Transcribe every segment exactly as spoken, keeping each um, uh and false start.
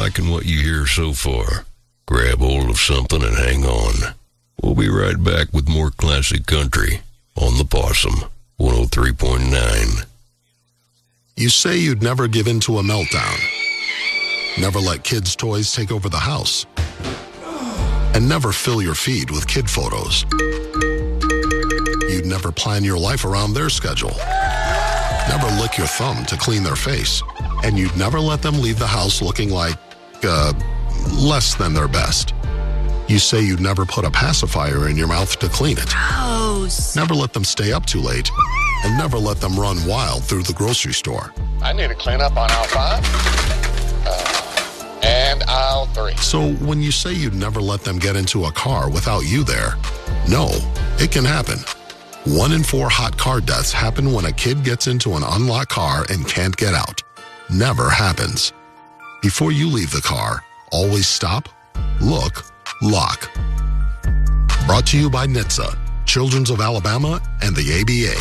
liking what you hear so far, grab hold of something and hang on. We'll be right back with more classic country on The Possum, one oh three point nine. You say you'd never give in to a meltdown, never let kids' toys take over the house, and never fill your feed with kid photos. You'd never plan your life around their schedule, never lick your thumb to clean their face, and you'd never let them leave the house looking like, uh, less than their best. You say you'd never put a pacifier in your mouth to clean it. Gross. Never let them stay up too late, and never let them run wild through the grocery store. I need to clean up on aisle five uh, and aisle three. So when you say you'd never let them get into a car without you there, no, it can happen. One in four hot car deaths happen when a kid gets into an unlocked car and can't get out. Never happens. Before you leave the car, always stop, look, lock. Brought to you by N H T S A, Children's of Alabama, and the A B A.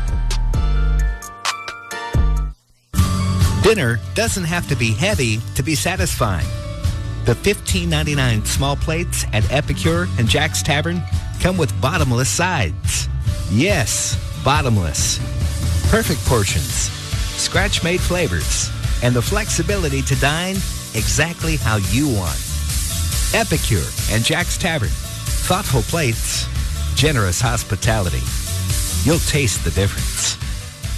Dinner doesn't have to be heavy to be satisfying. The fifteen ninety-nine small plates at Epicure and Jack's Tavern come with bottomless sides. Yes, bottomless. Perfect portions, scratch-made flavors, and the flexibility to dine exactly how you want. Epicure and Jack's Tavern. Thoughtful plates, generous hospitality. You'll taste the difference.